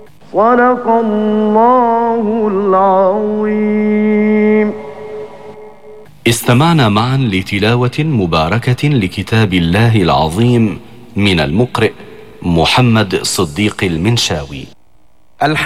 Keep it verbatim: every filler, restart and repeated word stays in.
صدق الله العظيم. استمعنا معا لتلاوة مباركة لكتاب الله العظيم من المقرئ محمد صديق المنشاوي.